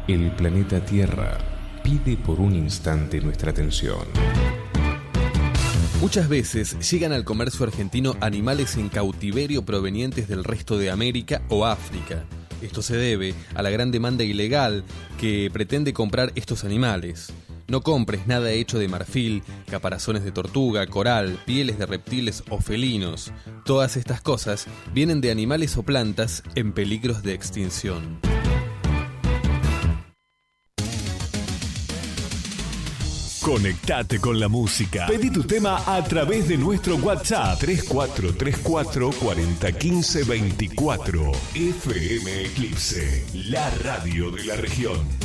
El planeta Tierra pide por un instante nuestra atención. Muchas veces llegan al comercio argentino animales en cautiverio provenientes del resto de América o África. Esto se debe a la gran demanda ilegal que pretende comprar estos animales. No compres nada hecho de marfil, caparazones de tortuga, coral, pieles de reptiles o felinos. Todas estas cosas vienen de animales o plantas en peligros de extinción. Conectate con la música. Pedí tu tema a través de nuestro WhatsApp 3434 4015 24. FM Eclipse, la radio de la región.